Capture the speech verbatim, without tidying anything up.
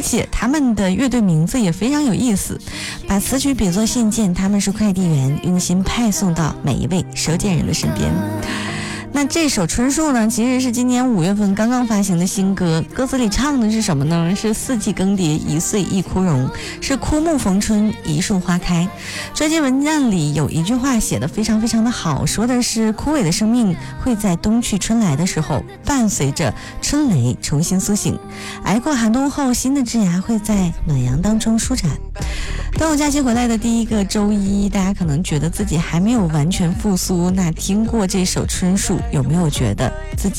而且他们的乐队名字也非常有意思，把词曲比作信件，他们是快递员，用心派送到每一位收件人的身边。那这首春树呢，其实是今年五月份刚刚发行的新歌，歌词里唱的是什么呢？是四季更迭，一岁一枯荣，是枯木逢春，一树花开。专辑文案里有一句话写得非常非常的好，说的是枯萎的生命会在冬去春来的时候，伴随着春雷重新苏醒，挨过寒冬后，新的枝芽会在暖阳当中舒展。端午假期回来的第一个周一，大家可能觉得自己还没有完全复苏，那听过这首春树，有没有觉得自己